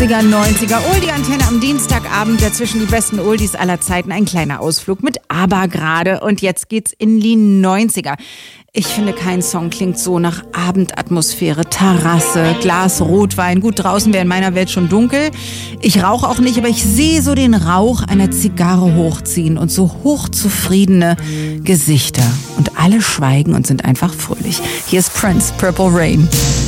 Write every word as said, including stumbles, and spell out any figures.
neunziger Oldie Antenne am Dienstagabend, dazwischen die besten Oldies aller Zeiten. Ein kleiner Ausflug mit ABBA gerade. Und jetzt geht's in die neunziger. Ich finde, kein Song klingt so nach Abendatmosphäre, Terrasse, Glas Rotwein. Gut, draußen wäre in meiner Welt schon dunkel. Ich rauche auch nicht, aber ich sehe so den Rauch einer Zigarre hochziehen und so hochzufriedene Gesichter. Und alle schweigen und sind einfach fröhlich. Hier ist Prince, Purple Rain.